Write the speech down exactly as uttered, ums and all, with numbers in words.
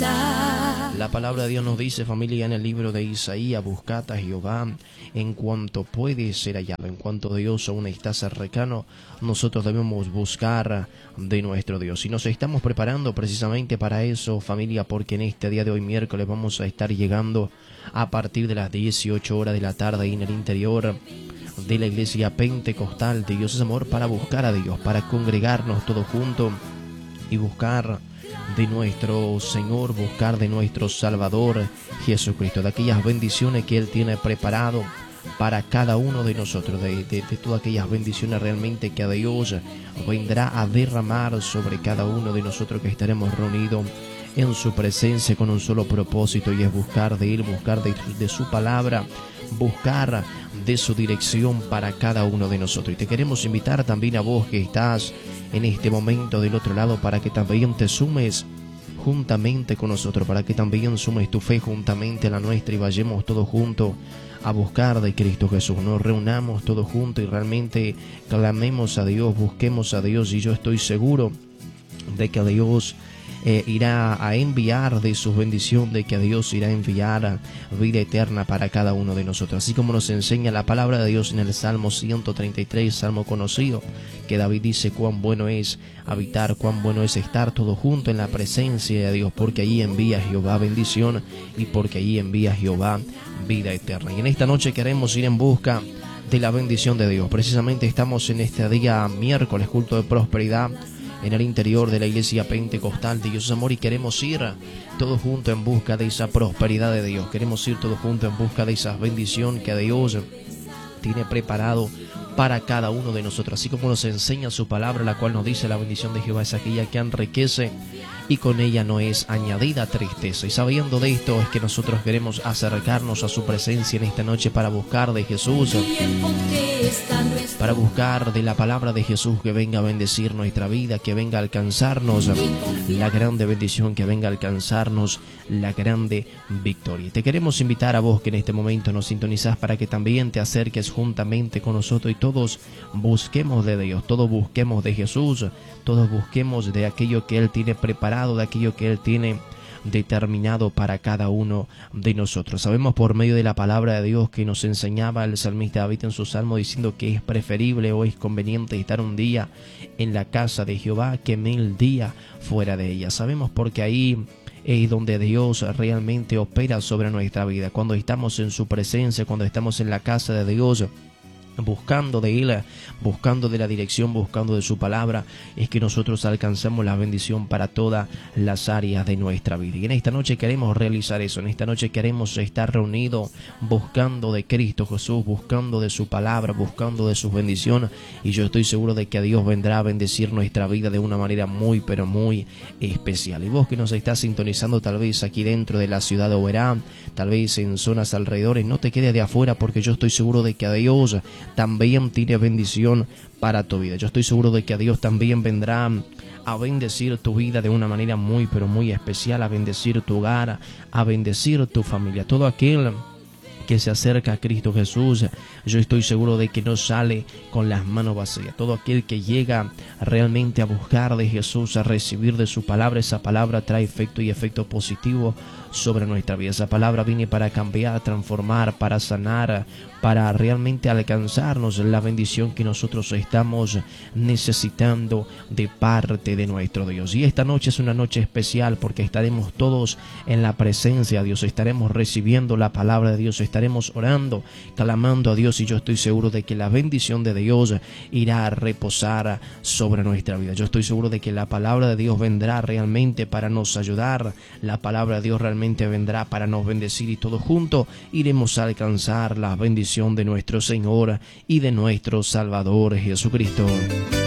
La palabra de Dios nos dice, familia, en el libro de Isaías: buscad a Jehová en cuanto puede ser hallado. En cuanto Dios aún está cercano, nosotros debemos buscar de nuestro Dios. Y nos estamos preparando precisamente para eso, familia, porque en este día de hoy, miércoles, vamos a estar llegando a partir de las dieciocho horas de la tarde en el interior de la iglesia pentecostal de Dios es Amor, para buscar a Dios, para congregarnos todos juntos y buscar de nuestro Señor, buscar de nuestro Salvador Jesucristo, de aquellas bendiciones que Él tiene preparado para cada uno de nosotros, de, de, de todas aquellas bendiciones realmente que a Dios vendrá a derramar sobre cada uno de nosotros que estaremos reunidos en su presencia con un solo propósito, y es buscar de Él, buscar de, de su palabra, buscar de su dirección para cada uno de nosotros. Y te queremos invitar también a vos que estás en este momento del otro lado, para que también te sumes juntamente con nosotros, para que también sumes tu fe juntamente a la nuestra y vayamos todos juntos a buscar de Cristo Jesús. Nos reunamos todos juntos y realmente clamemos a Dios, busquemos a Dios, y yo estoy seguro de que Dios Eh, irá a enviar de su bendición, de que Dios irá a enviar vida eterna para cada uno de nosotros, así como nos enseña la palabra de Dios en el Salmo ciento treinta y tres, salmo conocido, que David dice: cuán bueno es habitar, cuán bueno es estar todo junto en la presencia de Dios, porque allí envía Jehová bendición y porque allí envía Jehová vida eterna. Y en esta noche queremos ir en busca de la bendición de Dios. Precisamente estamos en este día miércoles, culto de prosperidad, en el interior de la iglesia pentecostal de Dios es Amor, y queremos ir todos juntos en busca de esa prosperidad de Dios. Queremos ir todos juntos en busca de esa bendición que Dios tiene preparado para cada uno de nosotros, así como nos enseña su palabra, la cual nos dice: la bendición de Jehová es aquella que enriquece y con ella no es añadida tristeza. Y sabiendo de esto es que nosotros queremos acercarnos a su presencia en esta noche para buscar de Jesús, para buscar de la palabra de Jesús que venga a bendecir nuestra vida, que venga a alcanzarnos la grande bendición, que venga a alcanzarnos la grande victoria. Y te queremos invitar a vos que en este momento nos sintonizás, para que también te acerques juntamente con nosotros y todos busquemos de Dios, todos busquemos de Jesús, todos busquemos de aquello que Él tiene preparado, de aquello que Él tiene determinado para cada uno de nosotros. Sabemos por medio de la palabra de Dios que nos enseñaba el salmista David en su salmo, diciendo que es preferible o es conveniente estar un día en la casa de Jehová que mil días fuera de ella. Sabemos porque ahí es donde Dios realmente opera sobre nuestra vida. Cuando estamos en su presencia, cuando estamos en la casa de Dios, buscando de Él, buscando de la dirección, buscando de su palabra, es que nosotros alcanzamos la bendición para todas las áreas de nuestra vida. Y en esta noche queremos realizar eso, en esta noche queremos estar reunidos buscando de Cristo Jesús, buscando de su palabra, buscando de sus bendiciones, y yo estoy seguro de que Dios vendrá a bendecir nuestra vida de una manera muy pero muy especial. Y vos que nos estás sintonizando tal vez aquí dentro de la ciudad de Oberá, tal vez en zonas alrededores, no te quedes de afuera, porque yo estoy seguro de que a Dios también tiene bendición para tu vida. Yo estoy seguro de que a Dios también vendrá a bendecir tu vida de una manera muy pero muy especial, a bendecir tu hogar, a bendecir tu familia. Todo aquel que se acerca a Cristo Jesús, yo estoy seguro de que no sale con las manos vacías. Todo aquel que llega realmente a buscar de Jesús, a recibir de su palabra, esa palabra trae efecto y efecto positivo sobre nuestra vida. Esa palabra viene para cambiar, transformar, para sanar, para realmente alcanzarnos la bendición que nosotros estamos necesitando de parte de nuestro Dios. Y esta noche es una noche especial porque estaremos todos en la presencia de Dios, estaremos recibiendo la palabra de Dios, estaremos orando, clamando a Dios, y yo estoy seguro de que la bendición de Dios irá a reposar sobre nuestra vida. Yo estoy seguro de que la palabra de Dios vendrá realmente para nos ayudar, la palabra de Dios realmente vendrá para nos bendecir, y todos juntos iremos a alcanzar la bendición de nuestro Señor y de nuestro Salvador Jesucristo.